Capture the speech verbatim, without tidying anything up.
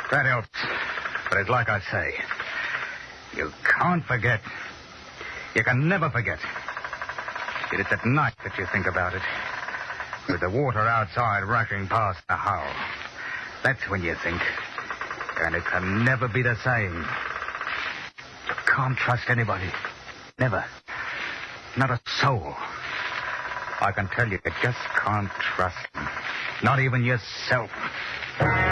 That helps. But it's like I say. You can't forget. You can never forget. It is at night that you think about it. With the water outside rushing past the hull. That's when you think. And it can never be the same. You can't trust anybody. Never. Not a soul. I can tell you, you just can't trust them. Not even yourself.